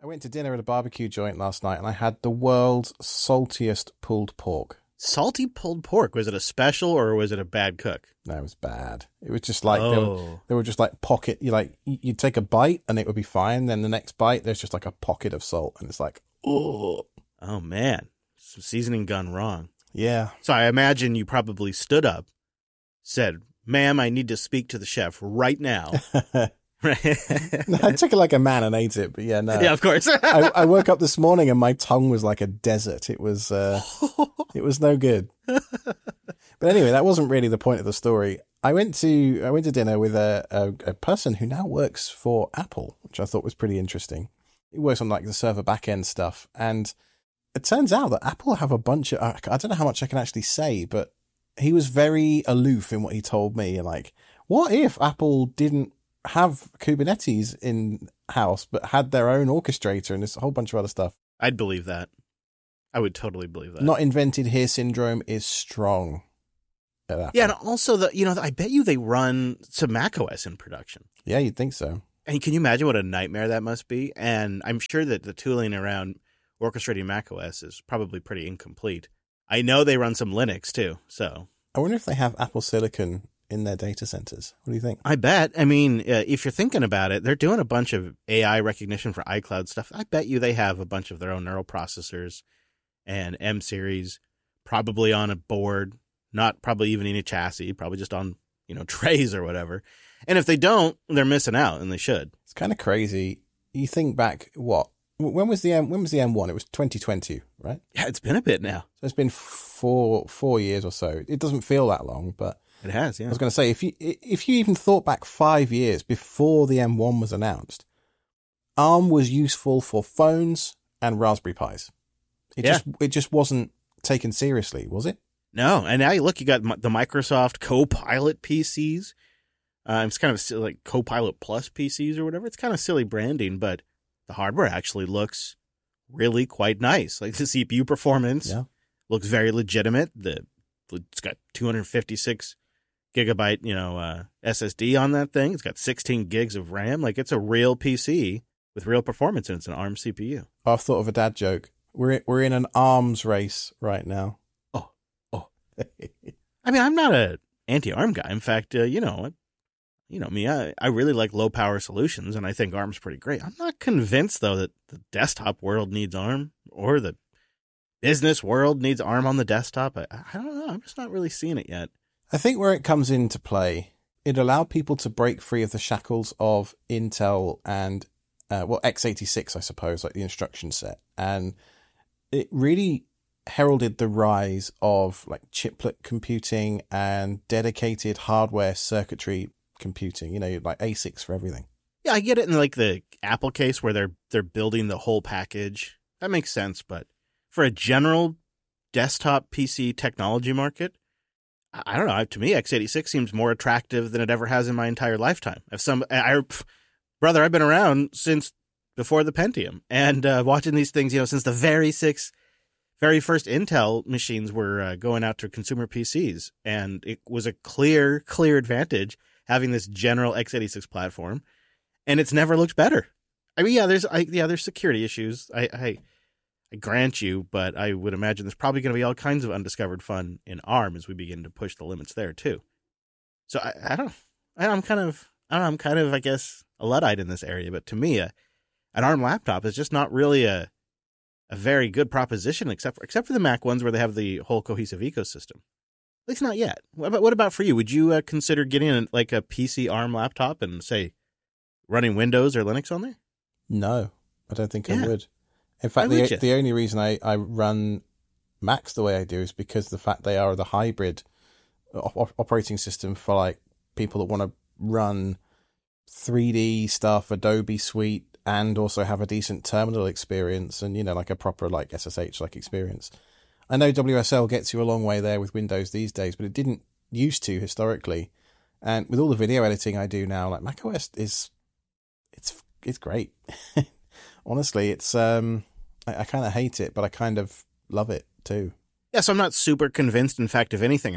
I went to dinner at a barbecue joint last night and I had the world's saltiest pulled pork. Salty pulled pork. Was it a special or was it a bad cook? No, it was bad. It was just like, Oh. they were just like pocket, you'd take a bite and it would be fine. Then the next bite, there's just like a pocket of salt and it's like, oh. Oh, man. Some seasoning gone wrong. Yeah. So I imagine you probably stood up, said, "Ma'am, I need to speak to the chef right now." Right? No, I took it like a man and ate it, but yeah, no. Yeah, of course. I woke up this morning and my tongue was like a desert. It was no good. But anyway, that wasn't really the point of the story. I went to dinner with a person who now works for Apple, which I thought was pretty interesting. He works on like the server backend stuff, and it turns out that Apple have a bunch of, I don't know how much I can actually say, but he was very aloof in what he told me. Like, what if Apple didn't have Kubernetes in-house, but had their own orchestrator and this whole bunch of other stuff? I'd believe that. I would totally believe that. Not invented here syndrome is strong. Yeah, and also, I bet you they run some macOS in production. Yeah, you'd think so. And can you imagine what a nightmare that must be? And I'm sure that the tooling around orchestrating macOS is probably pretty incomplete. I know they run some Linux too, so. I wonder if they have Apple Silicon in their data centers. What do you think? I bet. I mean, if you're thinking about it, they're doing a bunch of AI recognition for iCloud stuff. I bet you they have a bunch of their own neural processors and M series probably on a board, not probably even in a chassis, probably just on, trays or whatever. And if they don't, they're missing out, and they should. It's kind of crazy. You think back, when was the M1? It was 2020, right? Yeah, it's been a bit now. So it's been four years or so. It doesn't feel that long, but it has. Yeah. I was going to say, if you even thought back 5 years before the M1 was announced, ARM was useful for phones and Raspberry Pis. It just wasn't taken seriously, was it? No, and now you got the Microsoft Copilot PCs. It's kind of like Copilot Plus PCs or whatever. It's kind of silly branding, but the hardware actually looks really quite nice. Like the CPU performance looks very legitimate. It's got 256 gigabyte, SSD on that thing. It's got 16 gigs of RAM. Like it's a real PC with real performance, and it's an ARM CPU. I've thought of a dad joke. We're in an arms race right now. Oh. I mean, I'm not an anti-ARM guy. In fact, me, I really like low power solutions, and I think ARM's pretty great. I'm not convinced though that the desktop world needs ARM or the business world needs ARM on the desktop. I don't know. I'm just not really seeing it yet. I think where it comes into play, it allowed people to break free of the shackles of Intel and x86, I suppose, like the instruction set, and it really heralded the rise of like chiplet computing and dedicated hardware circuitry computing, like ASICs for everything. Yeah, I get it in like the Apple case where they're building the whole package. That makes sense, but for a general desktop PC technology market, I don't know. To me, x86 seems more attractive than it ever has in my entire lifetime. Brother, I've been around since before the Pentium and watching these things, since the very first Intel machines were going out to consumer PCs, and it was a clear advantage having this general x86 platform, and it's never looked better. I mean, there's security issues. I grant you, but I would imagine there's probably going to be all kinds of undiscovered fun in ARM as we begin to push the limits there too. So I'm kind of, I guess, a Luddite in this area, but to me, an ARM laptop is just not really a very good proposition, except for the Mac ones where they have the whole cohesive ecosystem. At least not yet. What about for you? Would you consider getting a PC ARM laptop and, say, running Windows or Linux on there? No, I don't think I would. In fact, the only reason I run Macs the way I do is because the fact they are the hybrid operating system for like people that want to run 3D stuff, Adobe Suite, and also have a decent terminal experience and, like a proper like SSH like experience. I know WSL gets you a long way there with Windows these days, but it didn't used to historically. And with all the video editing I do now, like macOS it's great. Honestly, it's I kind of hate it, but I kind of love it too. Yeah, so I'm not super convinced. In fact, if anything,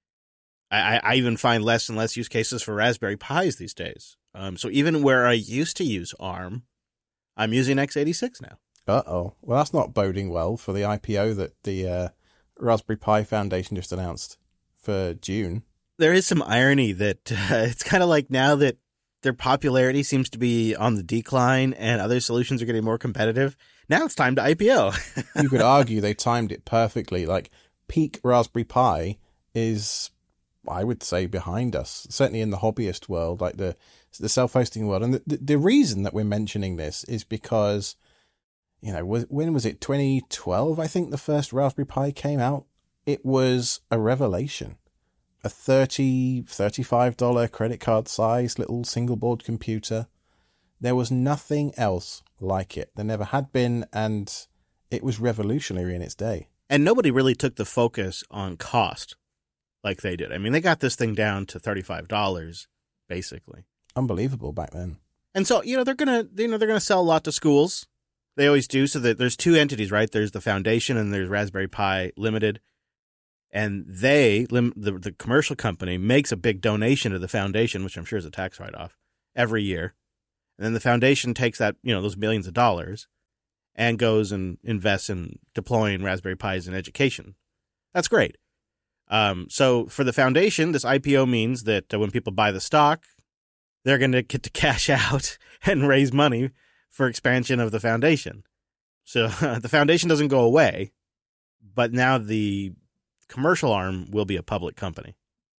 I even find less and less use cases for Raspberry Pis these days. So even where I used to use ARM, I'm using x86 now. Uh-oh. Well, that's not boding well for the IPO that the Raspberry Pi Foundation just announced for June. There is some irony that it's kind of like now that their popularity seems to be on the decline and other solutions are getting more competitive, now it's time to IPO. You could argue they timed it perfectly. Like, peak Raspberry Pi is, I would say, behind us, certainly in the hobbyist world, like the self-hosting world. And the reason that we're mentioning this is because, when was it? 2012, I think the first Raspberry Pi came out. It was a revelation. A $30, $35 credit card size little single board computer. There was nothing else like it. There never had been, and it was revolutionary in its day. And nobody really took the focus on cost like they did. I mean, they got this thing down to $35, basically. Unbelievable back then. And so, they're gonna sell a lot to schools. They always do. So that there's two entities, right? There's the foundation and there's Raspberry Pi Limited. And the commercial company makes a big donation to the foundation, which I'm sure is a tax write-off, every year. And then the foundation takes that, those millions of dollars and goes and invests in deploying Raspberry Pis in education. That's great. So for the foundation, this IPO means that when people buy the stock, they're going to get to cash out and raise money for expansion of the foundation. So the foundation doesn't go away, but now the commercial arm will be a public company.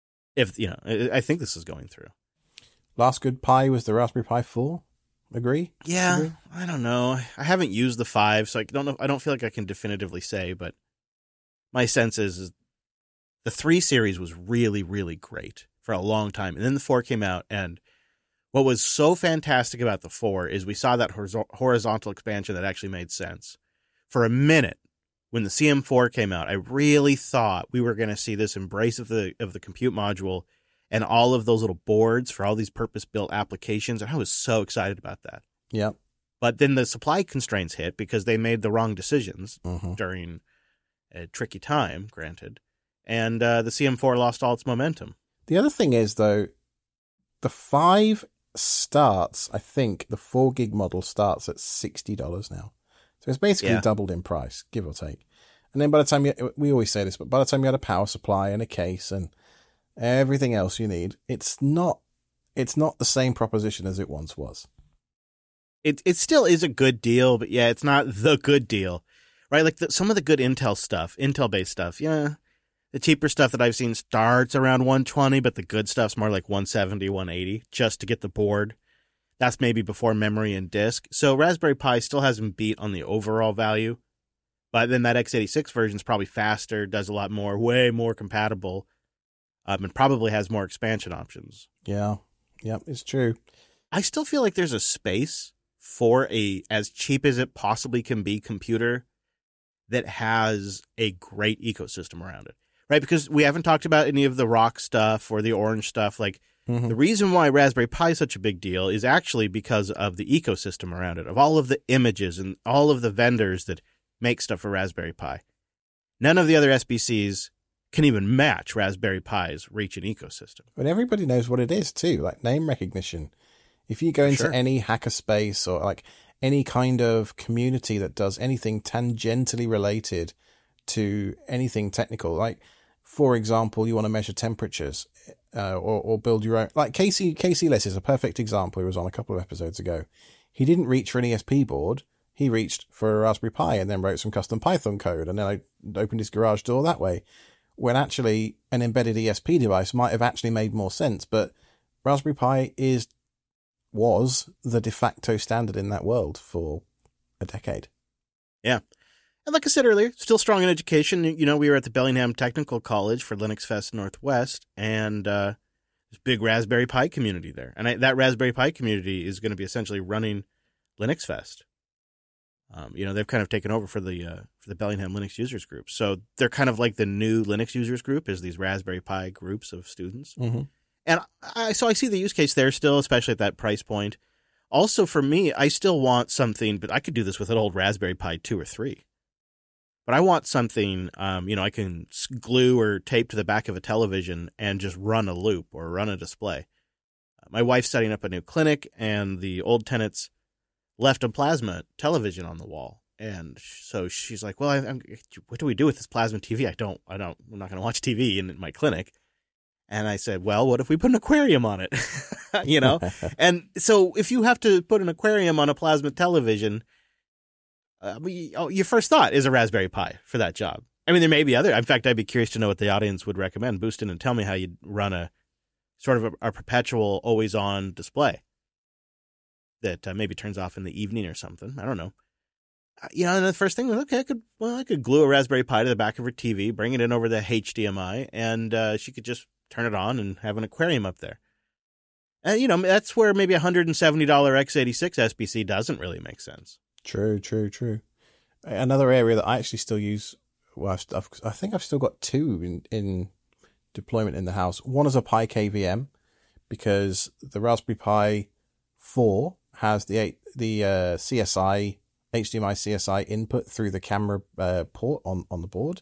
I think this is going through. Last good Pi was the Raspberry Pi 4. Agree? Yeah. Agree? I don't know. I haven't used the 5, so I don't feel like I can definitively say, but my sense is the 3 series was really, really great for a long time. And then the 4 came out, and what was so fantastic about the 4 is we saw that horizontal expansion that actually made sense. For a minute, when the CM4 came out, I really thought we were going to see this embrace of the compute module and all of those little boards for all these purpose-built applications. And I was so excited about that. Yep. But then the supply constraints hit because they made the wrong decisions during a tricky time, granted. And the CM4 lost all its momentum. The other thing is, though, the 5 starts, I think, the 4 gig model starts at $60 now. So it's basically doubled in price, give or take. And then by the time we always say this, but by the time you had a power supply and a case and everything else you need, it's not the same proposition as it once was. It still is a good deal, but yeah, it's not the good deal, right? Like some of the good Intel-based stuff, yeah. The cheaper stuff that I've seen starts around $120, but the good stuff's more like $170, $180 just to get the board. That's maybe before memory and disk. So Raspberry Pi still hasn't beat on the overall value. But then that x86 version is probably faster, does a lot more, way more compatible, and probably has more expansion options. Yeah. Yep, it's true. I still feel like there's a space for a as cheap as it possibly can be computer that has a great ecosystem around it. Right? Because we haven't talked about any of the Rock stuff or the Orange stuff. Like, the reason why Raspberry Pi is such a big deal is actually because of the ecosystem around it, of all of the images and all of the vendors that make stuff for Raspberry Pi. None of the other SBCs can even match Raspberry Pi's reach and ecosystem. But everybody knows what it is too, like name recognition. If you go into any hackerspace or like any kind of community that does anything tangentially related to anything technical, like, for example, you want to measure temperatures or build your own. Like Casey Less is a perfect example. He was on a couple of episodes ago. He didn't reach for an ESP board. He reached for a Raspberry Pi and then wrote some custom Python code, and then I opened his garage door that way. When actually an embedded ESP device might have actually made more sense, but Raspberry Pi was the de facto standard in that world for a decade. Yeah. And like I said earlier, still strong in education. We were at the Bellingham Technical College for Linux Fest Northwest, and there's a big Raspberry Pi community there. And that Raspberry Pi community is going to be essentially running Linux Fest. They've kind of taken over for the Bellingham Linux Users Group. So they're kind of like the new Linux Users Group is these Raspberry Pi groups of students. And I see the use case there still, especially at that price point. Also, for me, I still want something, but I could do this with an old Raspberry Pi 2 or 3. But I want something, I can glue or tape to the back of a television and just run a loop or run a display. My wife's setting up a new clinic, and the old tenants left a plasma television on the wall. And so she's like, well, what do we do with this plasma TV? I'm not going to watch TV in my clinic. And I said, well, what if we put an aquarium on it? You know? And so if you have to put an aquarium on a plasma television, your first thought is a Raspberry Pi for that job. I mean, there may be other. In fact, I'd be curious to know what the audience would recommend. Boost in and tell me how you'd run a sort of a perpetual always-on display that maybe turns off in the evening or something. I don't know. You know, and the first thing was, okay, I could glue a Raspberry Pi to the back of her TV, bring it in over the HDMI, and she could just turn it on and have an aquarium up there. And, you know, that's where maybe $170 x86 SBC doesn't really make sense. True. Another area that I actually still use, well, I think I've still got two in deployment in the house. One is a Pi KVM, because the Raspberry Pi 4 has the CSI, HDMI CSI input through the camera port on the board.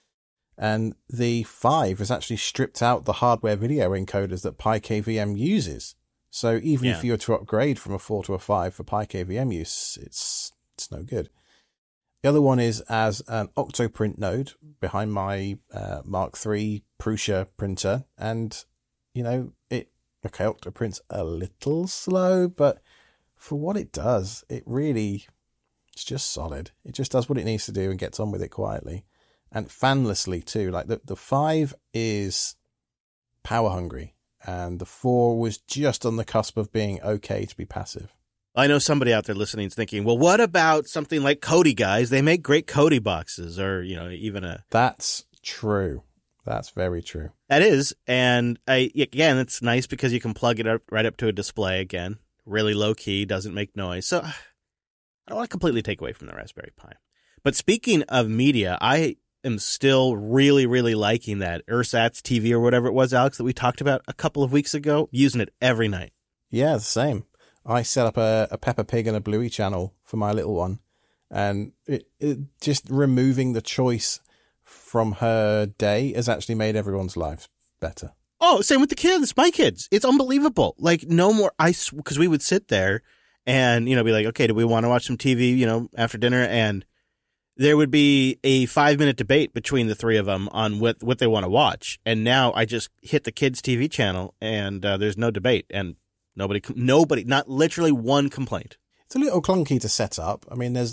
And the 5 has actually stripped out the hardware video encoders that Pi KVM uses. So even if you were to upgrade from a 4 to a 5 for Pi KVM use, it's no good. The other one is as an Octoprint node behind my Mark III Prusa printer. And, you know, Octoprint's a little slow, but for what it does, it's just solid. It just does what it needs to do and gets on with it quietly. And fanlessly too. Like the 5 is power hungry, and the 4 was just on the cusp of being okay to be passive. I know somebody out there listening is thinking, well, what about something like Kodi guys? They make great Kodi boxes, or, you know, even a... That's true. That's very true. That is. And again, it's nice because you can plug it up right up to a display again. Really low key, doesn't make noise. So I don't want to completely take away from the Raspberry Pi. But speaking of media, I am still really, really liking that Ersatz TV or whatever it was, Alex, that we talked about a couple of weeks ago, using it every night. Yeah, the same. I set up a Peppa Pig and a Bluey channel for my little one, and it just removing the choice from her day has actually made everyone's lives better. Oh, same with the kids, my kids. It's unbelievable. Like, no more, because we would sit there and, you know, be like, okay, do we want to watch some TV, you know, after dinner? And there would be a 5-minute debate between the three of them on what they want to watch. And now I just hit the kids' TV channel and there's no debate, and nobody, not literally one complaint. It's a little clunky to set up. I mean,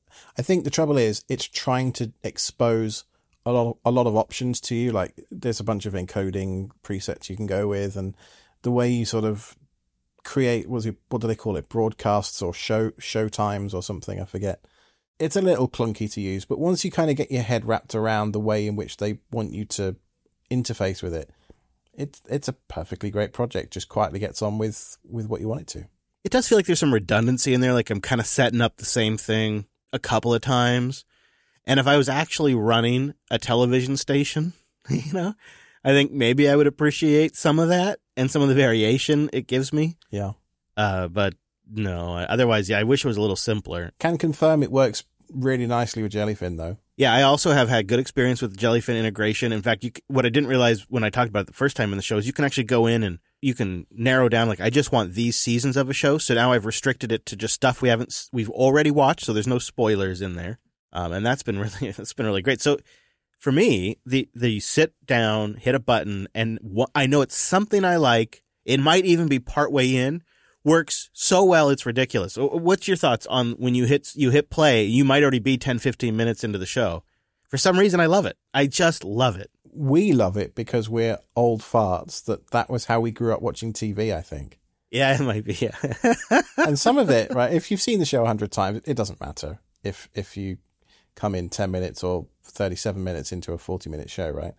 I think the trouble is it's trying to expose a lot of options to you. Like, there's a bunch of encoding presets you can go with, and the way you sort of create, what do they call it? Broadcasts or show times or something, I forget. It's a little clunky to use, but once you kind of get your head wrapped around the way in which they want you to interface with it, it's a perfectly great project. Just quietly gets on with what you want it to. It does feel like there's some redundancy in there. Like, I'm kind of setting up the same thing a couple of times. And if I was actually running a television station, you know, I think maybe I would appreciate some of that and some of the variation it gives me. Yeah. But no, otherwise, yeah, I wish it was a little simpler. Can confirm it works really nicely with Jellyfin, though. Yeah, I also have had good experience with Jellyfin integration. In fact, what I didn't realize when I talked about it the first time in the show is you can actually go in and you can narrow down, like, I just want these seasons of a show. So now I've restricted it to just stuff we've already watched, so there's no spoilers in there. And that's been really great. So for me, the sit down, hit a button, and I know it's something I like. It might even be partway in. Works so well, it's ridiculous. What's your thoughts on when you hit play, you might already be 10, 15 minutes into the show. For some reason, I love it. I just love it. We love it because we're old farts. That was how we grew up watching TV, I think. Yeah, it might be, yeah. And some of it, right, if you've seen the show 100 times, it doesn't matter if you come in 10 minutes or 37 minutes into a 40-minute show, right?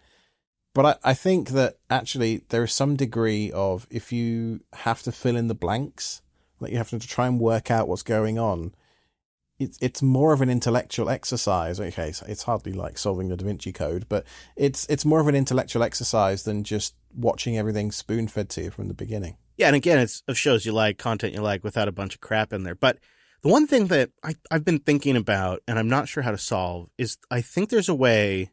But I think that actually there is some degree of, if you have to fill in the blanks, like you have to try and work out what's going on, it's more of an intellectual exercise. Okay, so it's hardly like solving the Da Vinci Code, but it's more of an intellectual exercise than just watching everything spoon-fed to you from the beginning. Yeah, and again, it's of shows you like, content you like, without a bunch of crap in there. But the one thing that I've been thinking about, and I'm not sure how to solve, is I think there's a way.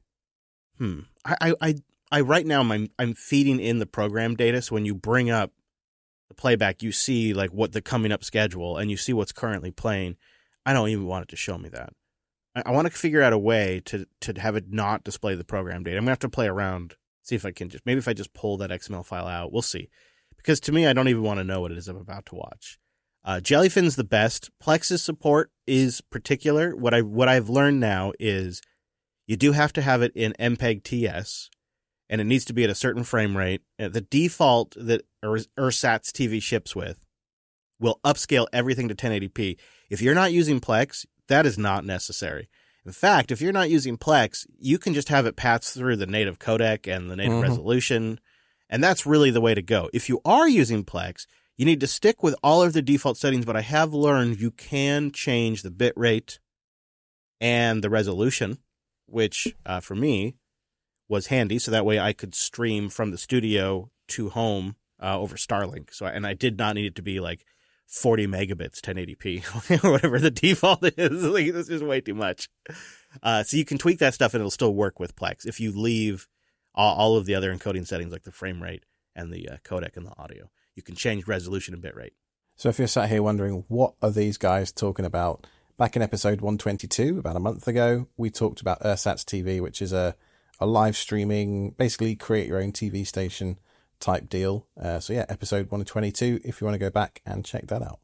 I right now I'm feeding in the program data. So when you bring up the playback, you see like what the coming up schedule and you see what's currently playing. I don't even want it to show me that. I want to figure out a way to have it not display the program date. I'm going to have to play around, see if I can maybe if I just pull that XML file out, we'll see. Because to me, I don't even want to know what it is I'm about to watch. Jellyfin's the best. Plex's support is particular. What I've learned now is you do have to have it in MPEG TS, and it needs to be at a certain frame rate. The default that Ersatz TV ships with will upscale everything to 1080p. If you're not using Plex, that is not necessary. In fact, if you're not using Plex, you can just have it pass through the native codec and the native resolution, and that's really the way to go. If you are using Plex, you need to stick with all of the default settings, but I have learned you can change the bit rate and the resolution, which for me was handy, so that way I could stream from the studio to home over Starlink. And I did not need it to be like 40 megabits 1080p or whatever the default is. Like, this is way too much. So you can tweak that stuff and it'll still work with Plex if you leave all of the other encoding settings like the frame rate and the codec and the audio. You can change resolution and bitrate. So if you're sat here wondering, what are these guys talking about? Back in episode 122, about a month ago, we talked about Ersatz TV, which is a live streaming, basically create your own TV station type deal. So yeah, episode 122, if you want to go back and check that out.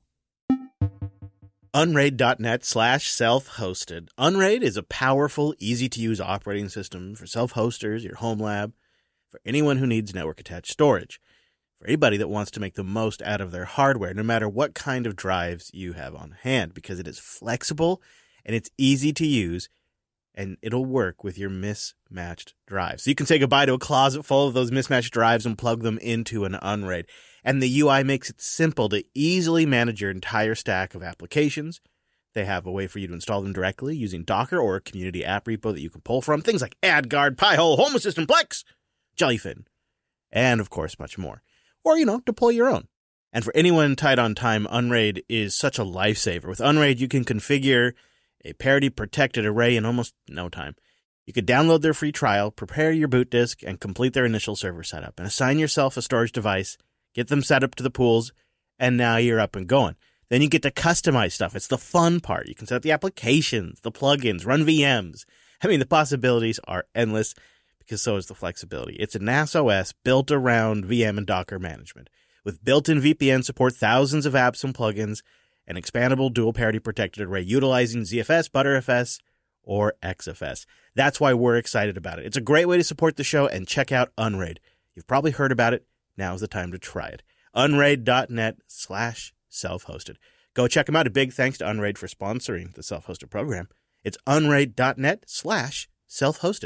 Unraid.net/self-hosted. Unraid is a powerful, easy-to-use operating system for self-hosters, your home lab, for anyone who needs network-attached storage, for anybody that wants to make the most out of their hardware, no matter what kind of drives you have on hand, because it is flexible and it's easy to use, and it'll work with your mismatched drives. So you can say goodbye to a closet full of those mismatched drives and plug them into an Unraid. And the UI makes it simple to easily manage your entire stack of applications. They have a way for you to install them directly using Docker or a community app repo that you can pull from. Things like AdGuard, Pi-hole, Home Assistant, Plex, Jellyfin, and of course much more. Or, deploy your own. And for anyone tight on time, Unraid is such a lifesaver. With Unraid, you can configure a parity-protected array in almost no time. You could download their free trial, prepare your boot disk, and complete their initial server setup, and assign yourself a storage device, get them set up to the pools, and now you're up and going. Then you get to customize stuff. It's the fun part. You can set up the applications, the plugins, run VMs. I mean, the possibilities are endless, because so is the flexibility. It's a NAS OS built around VM and Docker management. With built-in VPN support, thousands of apps and plugins, an expandable dual parity protected array utilizing ZFS, ButterFS, or XFS. That's why we're excited about it. It's a great way to support the show, and check out Unraid. You've probably heard about it. Now's the time to try it. Unraid.net/self-hosted. Go check them out. A big thanks to Unraid for sponsoring the self-hosted program. It's unraid.net/self-hosted.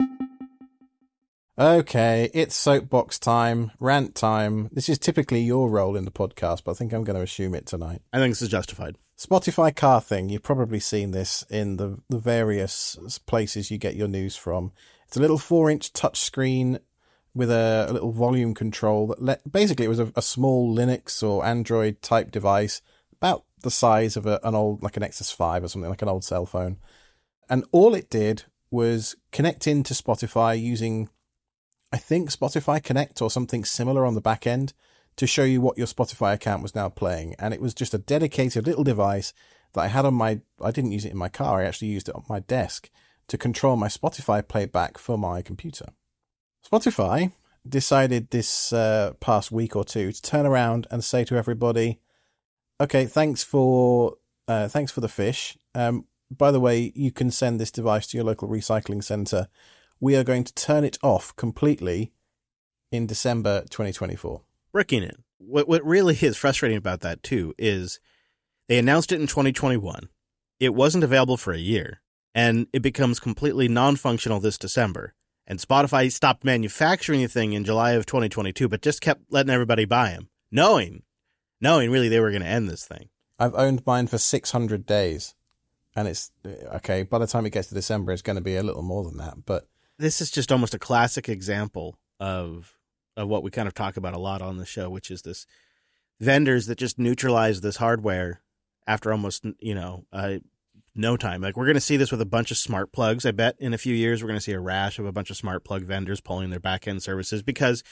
Okay, it's soapbox time, rant time. This is typically your role in the podcast, but I think I'm going to assume it tonight. I think this is justified. Spotify car thing. You've probably seen this in the various places you get your news from. It's a little 4-inch touchscreen with a little volume control that basically it was a small Linux or Android type device, about the size of an old, like an Nexus 5 or something, like an old cell phone. And all it did was connect into Spotify using, I think, Spotify Connect or something similar on the back end to show you what your Spotify account was now playing. And it was just a dedicated little device that I had on I didn't use it in my car, I actually used it on my desk to control my Spotify playback for my computer. Spotify decided this past week or two to turn around and say to everybody, okay, thanks for the fish. By the way, you can send this device to your local recycling centre. We are going to turn it off completely in December 2024. Bricking it. What really is frustrating about that, too, is they announced it in 2021. It wasn't available for a year, and it becomes completely non-functional this December. And Spotify stopped manufacturing the thing in July of 2022, but just kept letting everybody buy them, knowing really they were going to end this thing. I've owned mine for 600 days, and it's, okay, by the time it gets to December, it's going to be a little more than that, but... This is just almost a classic example of what we kind of talk about a lot on the show, which is this vendors that just neutralize this hardware after almost, no time. Like, we're going to see this with a bunch of smart plugs. I bet in a few years, we're going to see a rash of a bunch of smart plug vendors pulling their back-end services because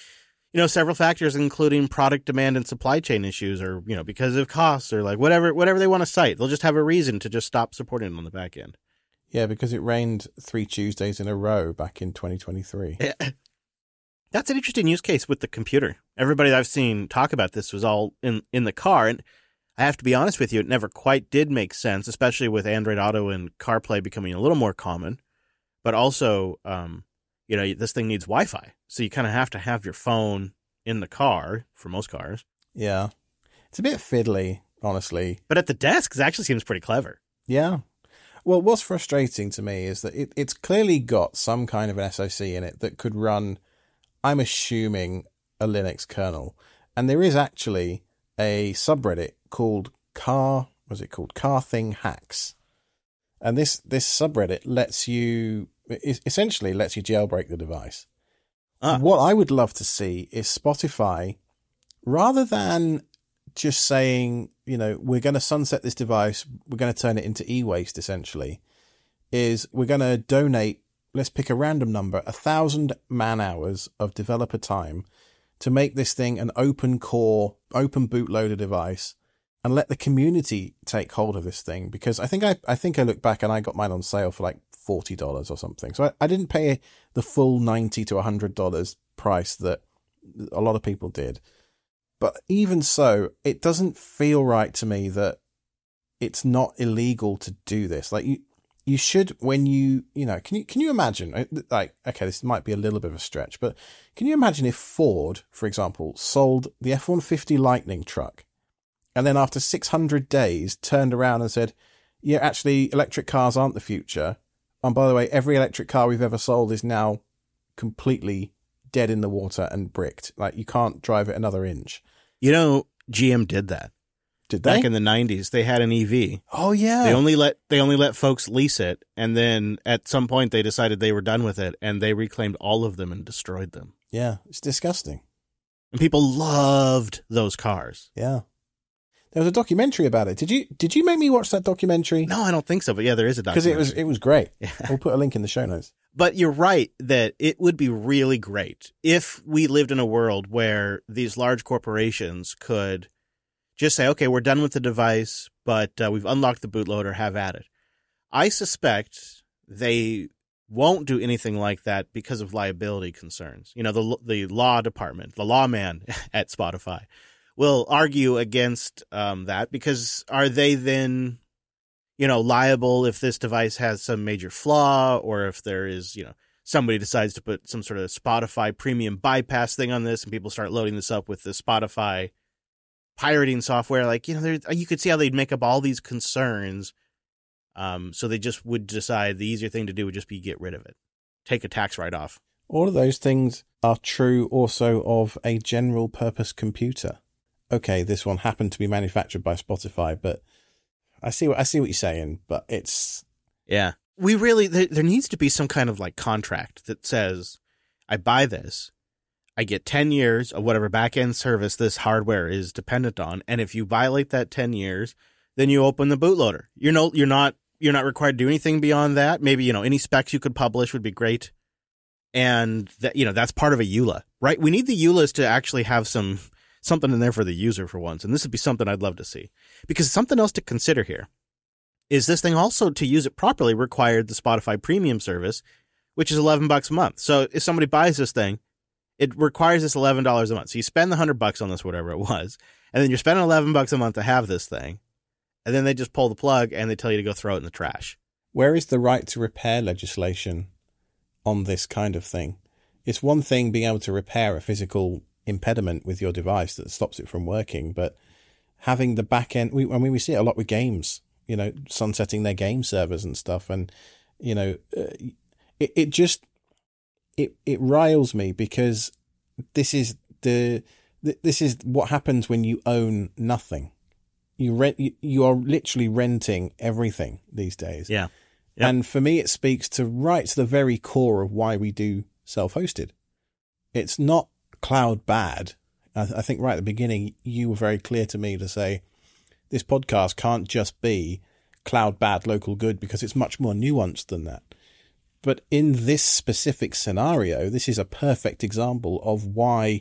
several factors, including product demand and supply chain issues, or, because of costs, or like whatever they want to cite. They'll just have a reason to just stop supporting it on the back end. Yeah, because it rained 3 Tuesdays in a row back in 2023. Yeah. That's an interesting use case with the computer. Everybody that I've seen talk about this was all in the car. And I have to be honest with you, it never quite did make sense, especially with Android Auto and CarPlay becoming a little more common. But also, this thing needs Wi-Fi. So you kind of have to have your phone in the car for most cars. Yeah. It's a bit fiddly, honestly. But at the desk, it actually seems pretty clever. Yeah. Well, what's frustrating to me is that it's clearly got some kind of an SoC in it that could run, I'm assuming, a Linux kernel. And there is actually a subreddit called Car Thing Hacks. And this subreddit essentially lets you jailbreak the device. What I would love to see is Spotify, rather than just saying, we're going to sunset this device, we're going to turn it into e-waste, essentially, is we're going to donate, let's pick a random number, 1,000 man-hours of developer time to make this thing an open core, open bootloader device, and let the community take hold of this thing. Because I think I looked back and I got mine on sale for like $40 or something. So I didn't pay the full $90 to $100 price that a lot of people did. But even so, it doesn't feel right to me that it's not illegal to do this. Like you should, when can you imagine, like, okay, this might be a little bit of a stretch, but can you imagine if Ford, for example, sold the F-150 Lightning truck and then after 600 days turned around and said, yeah, actually electric cars aren't the future. And by the way, every electric car we've ever sold is now completely dead in the water and bricked. Like, you can't drive it another inch. GM did that. Did they? Back in the 90s, they had an EV. Oh yeah. They only let folks lease it, and then at some point they decided they were done with it, and they reclaimed all of them and destroyed them. Yeah, it's disgusting. And people loved those cars. Yeah. There was a documentary about it. Did you make me watch that documentary? No, I don't think so, but yeah, there is a documentary. Because it was great. Yeah. We'll put a link in the show notes. But you're right that it would be really great if we lived in a world where these large corporations could just say, okay, we're done with the device, but we've unlocked the bootloader, have at it. I suspect they won't do anything like that because of liability concerns. The law department, the lawman at Spotify will argue against that, because are they then, liable if this device has some major flaw, or if there is, somebody decides to put some sort of Spotify premium bypass thing on this and people start loading this up with the Spotify pirating software, like, you could see how they'd make up all these concerns. So they just would decide the easier thing to do would just be get rid of it. Take a tax write-off. All of those things are true also of a general purpose computer. Okay, this one happened to be manufactured by Spotify, but I see what you're saying, but it's... Yeah. We really... There needs to be some kind of, like, contract that says, I buy this, I get 10 years of whatever back-end service this hardware is dependent on, and if you violate that 10 years, then you open the bootloader. You're not required to do anything beyond that. Maybe, any specs you could publish would be great. And that, that's part of a EULA, right? We need the EULAs to actually have something in there for the user for once. And this would be something I'd love to see, because something else to consider here is this thing also, to use it properly, required the Spotify premium service, which is $11 a month. So if somebody buys this thing, it requires this $11 a month. So you spend the $100 on this, whatever it was, and then you're spending $11 a month to have this thing. And then they just pull the plug and they tell you to go throw it in the trash. Where is the right to repair legislation on this kind of thing? It's one thing being able to repair a physical impediment with your device that stops it from working, but having the back end, we see it a lot with games, sunsetting their game servers and stuff. And, it riles me, because this is what happens when you own nothing. You are literally renting everything these days. Yeah. Yep. And for me, it speaks to the very core of why we do self-hosted. It's not cloud bad. I think right at the beginning, you were very clear to me to say this podcast can't just be cloud bad, local good, because it's much more nuanced than that. But in this specific scenario, this is a perfect example of why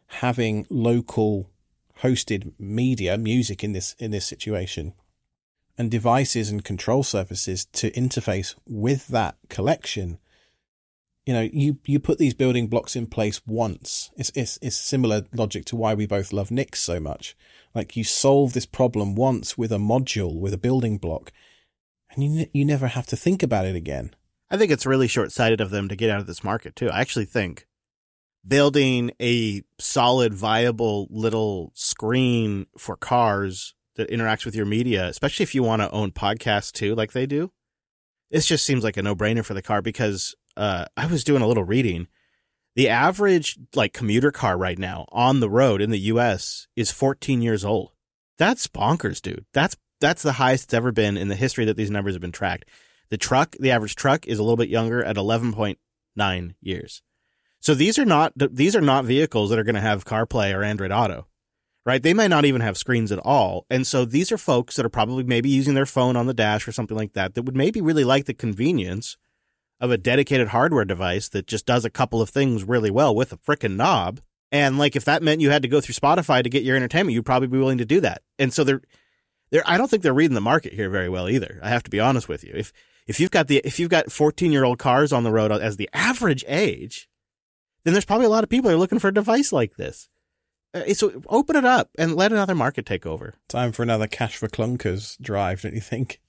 having local hosted media, music in this situation, and devices and control surfaces to interface with that collection, you put these building blocks in place once. It's similar logic to why we both love Nix so much. Like, you solve this problem once with a module, with a building block, and you never have to think about it again. I think it's really short-sighted of them to get out of this market, too. I actually think building a solid, viable little screen for cars that interacts with your media, especially if you want to own podcasts, too, like they do, this just seems like a no-brainer for the car because I was doing a little reading. The average commuter car right now on the road in the U.S. is 14 years old. That's bonkers, dude. That's the highest it's ever been in the history that these numbers have been tracked. The average truck is a little bit younger at 11.9 years. So these are not vehicles that are going to have CarPlay or Android Auto, right? They might not even have screens at all. And so these are folks that are probably maybe using their phone on the dash or something like that would maybe really like the convenience of a dedicated hardware device that just does a couple of things really well with a frickin' knob. And if that meant you had to go through Spotify to get your entertainment, you'd probably be willing to do that. And so I don't think they're reading the market here very well either. I have to be honest with you. If you've got 14-year-old cars on the road as the average age, then there's probably a lot of people that are looking for a device like this. So open it up and let another market take over. Time for another Cash for Clunkers drive, don't you think?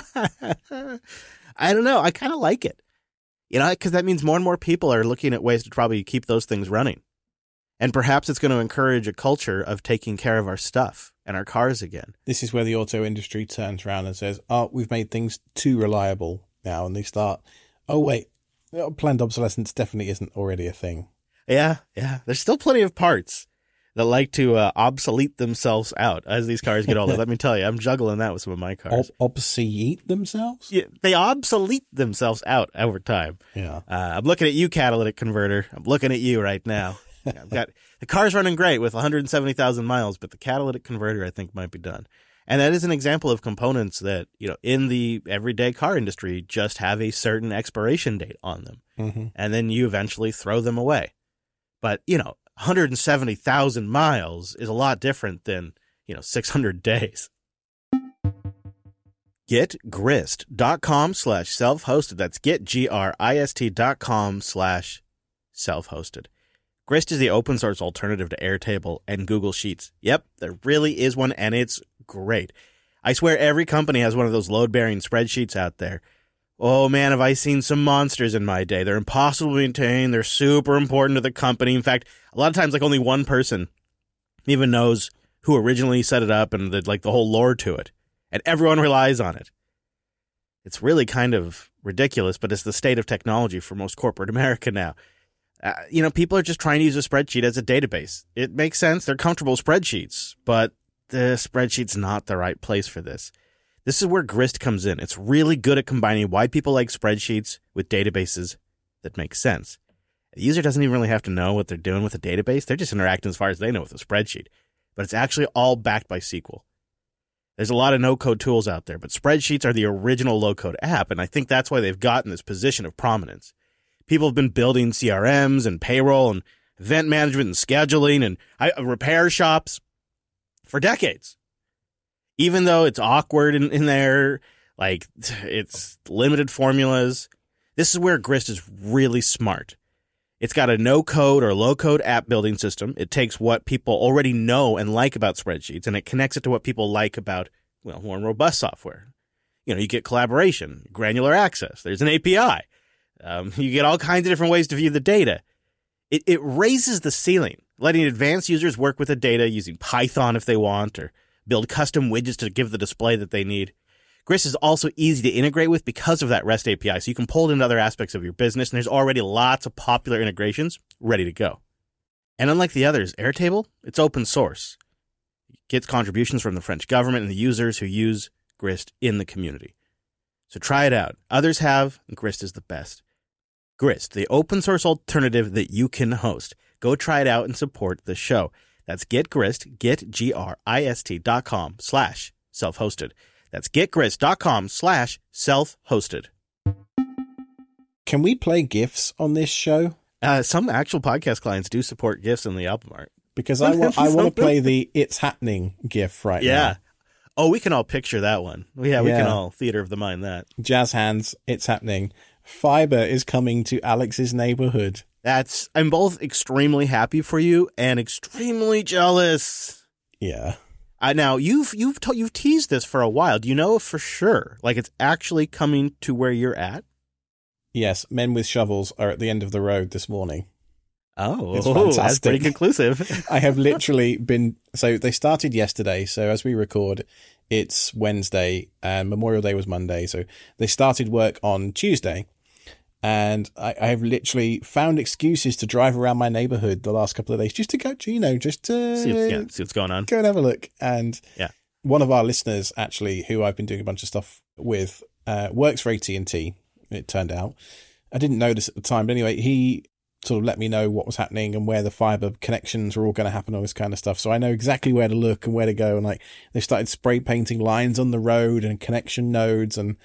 I don't know. I kind of like it. Because that means more and more people are looking at ways to probably keep those things running. And perhaps it's going to encourage a culture of taking care of our stuff and our cars again. This is where the auto industry turns around and says, we've made things too reliable now. And they start, wait, planned obsolescence definitely isn't already a thing. Yeah. There's still plenty of parts that like to obsolete themselves out as these cars get older. Let me tell you, I'm juggling that with some of my cars. Obsolete themselves? Yeah, they obsolete themselves out over time. Yeah. I'm looking at you, catalytic converter. I'm looking at you right now. I've got the car's running great with 170,000 miles, but the catalytic converter I think might be done. And that is an example of components that, in the everyday car industry just have a certain expiration date on them. Mm-hmm. And then you eventually throw them away. But, 170,000 miles is a lot different than, 600 days. GetGrist.com/self-hosted. That's GetGrist.com/self-hosted. Grist is the open source alternative to Airtable and Google Sheets. Yep, there really is one, and it's great. I swear every company has one of those load-bearing spreadsheets out there. Oh, man, have I seen some monsters in my day. They're impossible to maintain. They're super important to the company. In fact, a lot of times, only one person even knows who originally set it up and the whole lore to it. And everyone relies on it. It's really kind of ridiculous, but it's the state of technology for most corporate America now. People are just trying to use a spreadsheet as a database. It makes sense. They're comfortable with spreadsheets, but the spreadsheet's not the right place for this. This is where Grist comes in. It's really good at combining why people like spreadsheets with databases that make sense. The user doesn't even really have to know what they're doing with a database. They're just interacting as far as they know with a spreadsheet. But it's actually all backed by SQL. There's a lot of no-code tools out there, but spreadsheets are the original low-code app, and I think that's why they've gotten this position of prominence. People have been building CRMs and payroll and event management and scheduling and repair shops for decades. Even though it's awkward in there, it's limited formulas, this is where Grist is really smart. It's got a no-code or low-code app building system. It takes what people already know and like about spreadsheets, and it connects it to what people like about, more robust software. You get collaboration, granular access. There's an API. You get all kinds of different ways to view the data. It raises the ceiling, letting advanced users work with the data using Python if they want, or build custom widgets to give the display that they need. Grist is also easy to integrate with because of that REST API, so you can pull it into other aspects of your business, and there's already lots of popular integrations ready to go. And unlike the others, Airtable, it's open source. It gets contributions from the French government and the users who use Grist in the community. So try it out. Others have, and Grist is the best. Grist, the open source alternative that you can host. Go try it out and support the show. That's GetGrist, GetGrist.com/self-hosted. That's GetGrist.com/self-hosted. Can we play GIFs on this show? Some actual podcast clients do support GIFs in the album art. because I want to play the "It's Happening" gif right now. Yeah. Oh, we can all picture that one. Yeah, we can all theater of the mind that. Jazz hands, it's happening. Fiber is coming to Alex's neighborhood. I'm both extremely happy for you and extremely jealous. Yeah. Now you've teased this for a while. Do you know for sure? Like it's actually coming to where you're at? Yes, men with shovels are at the end of the road this morning. Oh, it's fantastic. That's pretty conclusive. I have literally been... So they started yesterday. So as we record, it's Wednesday and Memorial Day was Monday. So they started work on Tuesday. And I have literally found excuses to drive around my neighborhood the last couple of days just to go, just to see what's going on. Go and have a look. And one of our listeners, actually, who I've been doing a bunch of stuff with, works for AT&T, it turned out. I didn't know this at the time, but anyway, he sort of let me know what was happening and where the fiber connections were all going to happen, all this kind of stuff. So I know exactly where to look and where to go. And like they started spray painting lines on the road and connection nodes, and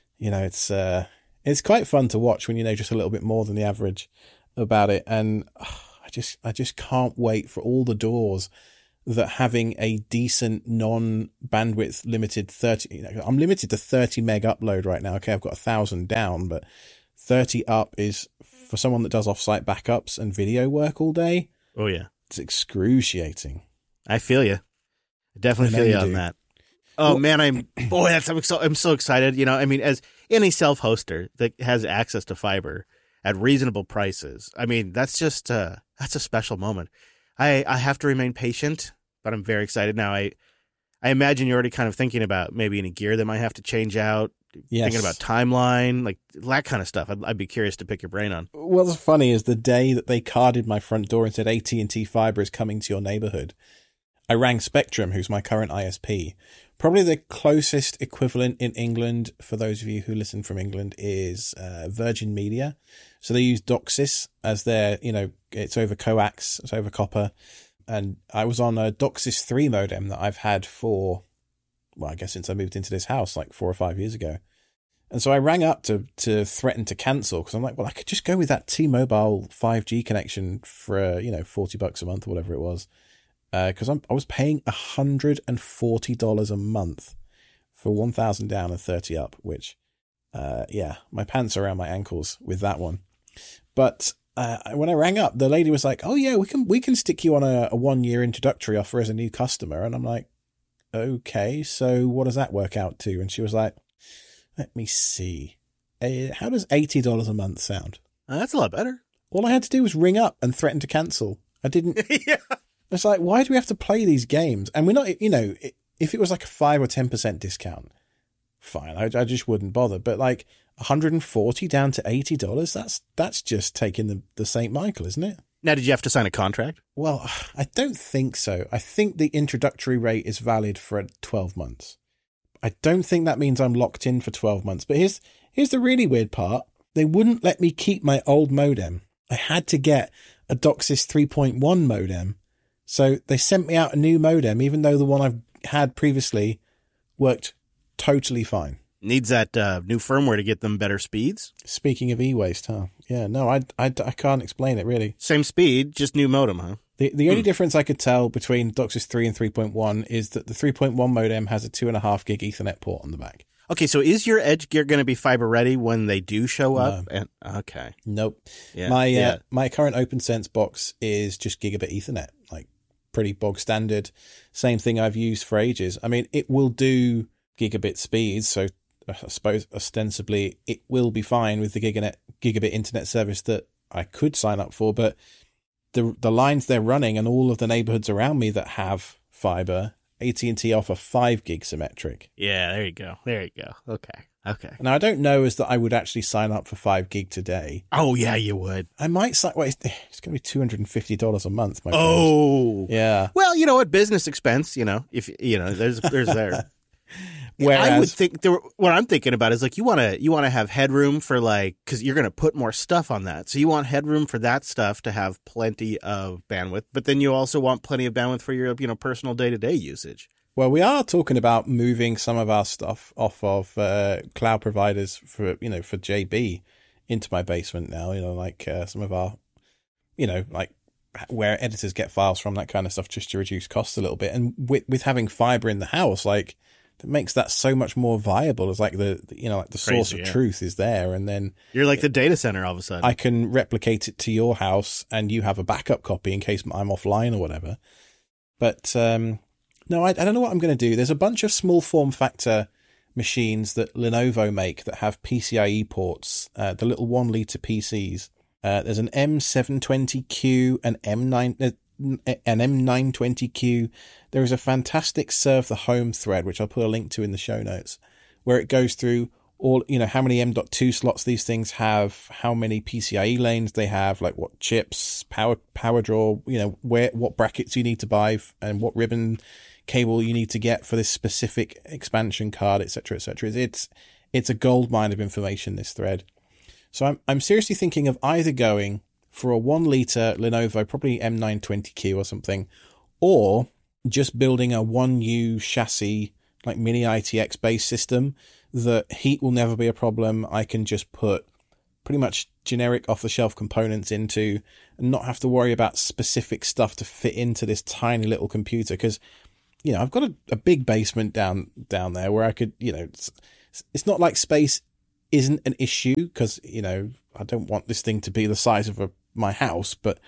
it's quite fun to watch when you know just a little bit more than the average about it. And I just can't wait for all the doors that having a decent non-bandwidth limited 30, I'm limited to 30 meg upload right now. Okay, I've got 1,000 down, but 30 up is for someone that does offsite backups and video work all day. Oh yeah. It's excruciating. I feel you. I definitely feel you on that. Oh man, I'm so excited. I mean, as any self-hoster that has access to fiber at reasonable prices, I mean, that's just that's a special moment. I have to remain patient, but I'm very excited now. I imagine you're already kind of thinking about maybe any gear that might have to change out. Yes. Thinking about timeline, like that kind of stuff. I'd be curious to pick your brain on. What's funny is the day that they carded my front door and said AT&T Fiber is coming to your neighborhood, I rang Spectrum, who's my current ISP. Probably the closest equivalent in England, for those of you who listen from England, is Virgin Media. So they use DOCSIS as their, it's over coax, it's over copper. And I was on a DOCSIS 3 modem that I've had for, I guess since I moved into this house like 4 or 5 years ago. And so I rang up to threaten to cancel because I'm like, well, I could just go with that T-Mobile 5G connection for, $40 a month or whatever it was. Because I was paying $140 a month for 1,000 down and 30 up, which, my pants are around my ankles with that one. But when I rang up, the lady was like, "Oh yeah, we can stick you on a 1-year introductory offer as a new customer." And I'm like, "Okay, so what does that work out to?" And she was like, "Let me see. How does $80 a month sound?" That's a lot better. All I had to do was ring up and threaten to cancel. I didn't. Yeah. It's like, why do we have to play these games? And we're not, if it was like a 5 or 10% discount, fine. I just wouldn't bother. But like $140 down to $80, that's just taking the St. Michael, isn't it? Now, did you have to sign a contract? Well, I don't think so. I think the introductory rate is valid for 12 months. I don't think that means I'm locked in for 12 months. But here's the really weird part. They wouldn't let me keep my old modem. I had to get a DOCSIS 3.1 modem. So they sent me out a new modem, even though the one I've had previously worked totally fine. Needs that new firmware to get them better speeds? Speaking of e-waste, huh? Yeah, no, I can't explain it, really. Same speed, just new modem, huh? The only difference I could tell between DOCSIS 3 and 3.1 is that the 3.1 modem has a 2.5 gig Ethernet port on the back. Okay, so is your edge gear going to be fiber ready when they do show up? No. Okay. Nope. Yeah, my current OpenSense box is just gigabit Ethernet, like pretty bog standard. Same thing I've used for ages. I mean, it will do gigabit speeds, so I suppose ostensibly it will be fine with the gigabit internet service that I could sign up for, but the lines they're running and all of the neighborhoods around me that have fiber, AT&T offer 5 gig symmetric. Yeah, there you go. Okay. Now, I don't know as that I would actually sign up for 5 gig today. Oh, yeah, you would. I might sign. Well, it's going to be $250 a month, my friend. Oh. Yeah. Well, you know what? Business expense, if, there's there. Whereas, I would think what I'm thinking about is like you want to have headroom for because you're going to put more stuff on that. So you want headroom for that stuff to have plenty of bandwidth, but then you also want plenty of bandwidth for your personal day-to-day usage. Well, we are talking about moving some of our stuff off of cloud providers for JB into my basement now. Like some of our, like where editors get files from, that kind of stuff, just to reduce costs a little bit. And with having fiber in the house, like, it makes that so much more viable. It's like the source of truth is there, and then you're like the data center all of a sudden. I can replicate it to your house, and you have a backup copy in case I'm offline or whatever. But no, I don't know what I'm going to do. There's a bunch of small form factor machines that Lenovo make that have PCIe ports, the little 1 litre PCs. There's an M720Q, an M920Q. There is a fantastic Serve the Home thread, which I'll put a link to in the show notes, where it goes through all, how many M.2 slots these things have, how many PCIe lanes they have, like what chips, power draw, what brackets you need to buy and what ribbon cable you need to get for this specific expansion card, etc., etc. It's a goldmine of information, this thread. So I'm seriously thinking of either going for a 1 litre Lenovo, probably M920Q or something, or just building a 1U chassis, like mini ITX based system that heat will never be a problem. I can just put pretty much generic off the shelf components into and not have to worry about specific stuff to fit into this tiny little computer. Because, I've got a big basement down there where I could, it's not like space isn't an issue, because, I don't want this thing to be the size of my house, but,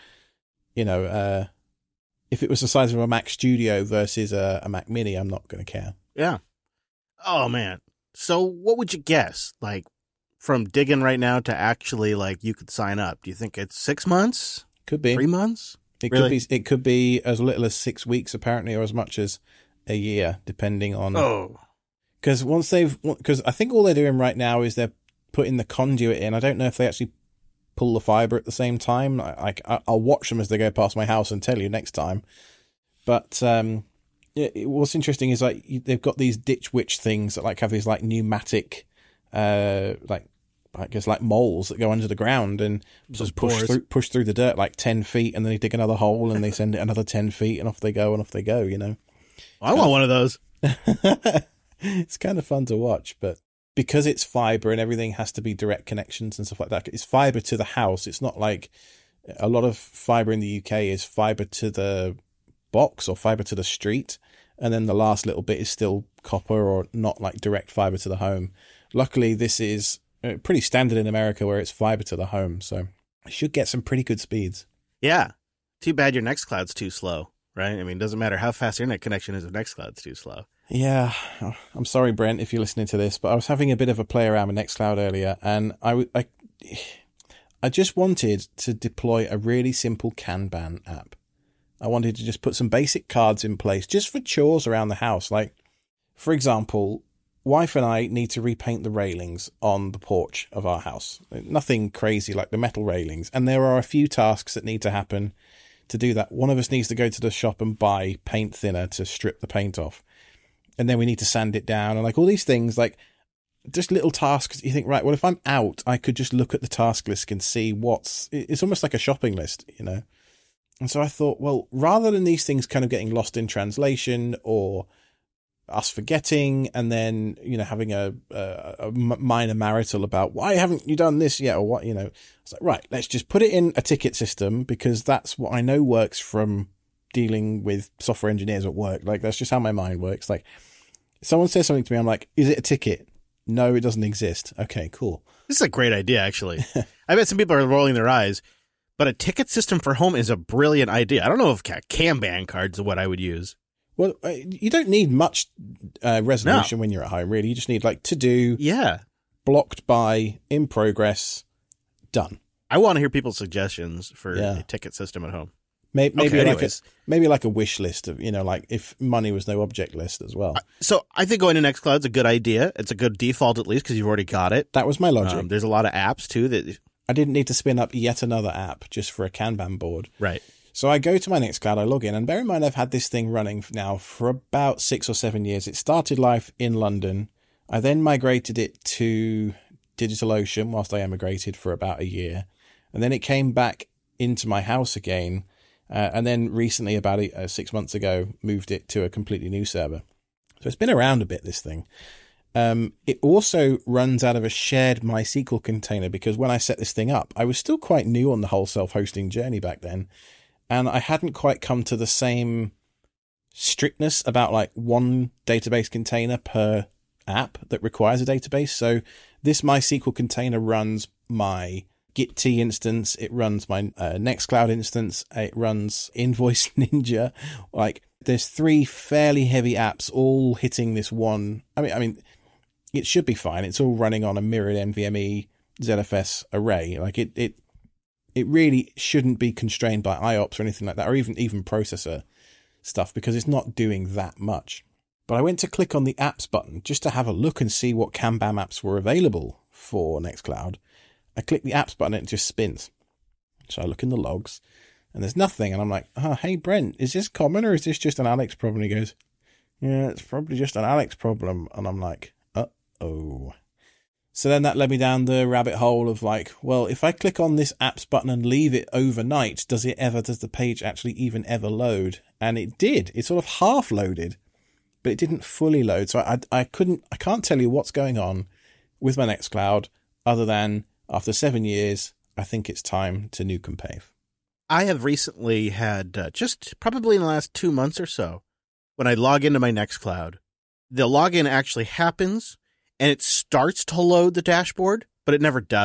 if it was the size of a Mac Studio versus a Mac Mini, I'm not going to care. Yeah. Oh, man. So what would you guess? Like, from digging right now to actually, like, you could sign up. Do you think it's 6 months? Could be. 3 months? It could be as little as 6 weeks, apparently, or as much as a year, depending on... Oh. Because I think all they're doing right now is they're putting the conduit in. I don't know if they actually pull the fiber at the same time. I'll watch them as they go past my house and tell you next time. But what's interesting is like they've got these Ditch Witch things that like have these like pneumatic, like I guess like moles that go under the ground and just push through the dirt like 10 feet, and then they dig another hole and they send it another 10 feet, and off they go. I want one of those. It's kind of fun to watch, but because it's fiber and everything has to be direct connections and stuff like that, it's fiber to the house. It's not like a lot of fiber in the UK is fiber to the box or fiber to the street, and then the last little bit is still copper or not like direct fiber to the home. Luckily, this is pretty standard in America where it's fiber to the home, so I should get some pretty good speeds. Yeah. Too bad your Nextcloud's too slow, right? I mean, it doesn't matter how fast your internet connection is if Nextcloud's too slow. Yeah, I'm sorry, Brent, if you're listening to this, but I was having a bit of a play around with Nextcloud earlier, and I just wanted to deploy a really simple Kanban app. I wanted to just put some basic cards in place just for chores around the house. Like, for example, wife and I need to repaint the railings on the porch of our house. Nothing crazy like the metal railings. And there are a few tasks that need to happen to do that. One of us needs to go to the shop and buy paint thinner to strip the paint off. And then we need to sand it down, and like all these things, like just little tasks. You think, right, well, if I'm out, I could just look at the task list and see it's almost like a shopping list, And so I thought, well, rather than these things kind of getting lost in translation or us forgetting and then, having a minor marital about why haven't you done this yet or what, it's like, right, let's just put it in a ticket system, because that's what I know works from dealing with software engineers at work. Like, that's just how my mind works. Like, someone says something to me, I'm like, is it a ticket? No, it doesn't exist. Okay, cool. This is a great idea, actually. I bet some people are rolling their eyes, but a ticket system for home is a brilliant idea. I don't know if Kanban cards are what I would use. Well, you don't need much resolution when you're at home, really. You just need, like, to do, blocked by, in progress, done. I want to hear people's suggestions for a ticket system at home. Maybe like a wish list of, like if money was no object list as well. So I think going to Nextcloud's a good idea. It's a good default, at least, because you've already got it. That was my logic. There's a lot of apps too that I didn't need to spin up yet another app just for a Kanban board. Right. So I go to my Nextcloud, I log in, and bear in mind I've had this thing running now for about 6 or 7 years. It started life in London. I then migrated it to DigitalOcean whilst I emigrated for about a year. And then it came back into my house again. And then recently, about 6 months ago, moved it to a completely new server. So it's been around a bit, this thing. It also runs out of a shared MySQL container, because when I set this thing up, I was still quite new on the whole self-hosting journey back then. and I hadn't quite come to the same strictness about like one database container per app that requires a database. So this MySQL container runs my Git instance, it runs my Nextcloud instance, it runs Invoice Ninja. Like, there's 3 fairly heavy apps all hitting this one. I mean, it should be fine. It's all running on a mirrored NVMe ZFS array. Like, it really shouldn't be constrained by IOPS or anything like that, or even processor stuff, because it's not doing that much. But I went to click on the apps button just to have a look and see what Kanban apps were available for Nextcloud. I click the apps button and it just spins. So I look in the logs and there's nothing. And I'm like, hey, Brent, is this common or is this just an Alex problem? And he goes, yeah, it's probably just an Alex problem. And I'm like, uh-oh. So then that led me down the rabbit hole of like, well, if I click on this apps button and leave it overnight, does the page actually even ever load? And it did. It sort of half loaded, but it didn't fully load. So I can't tell you what's going on with my Nextcloud other than after 7 years, I think it's time to nuke and pave. I have recently had, just probably in the last 2 months or so, when I log into my Nextcloud, the login actually happens and it starts to load the dashboard, but it never does.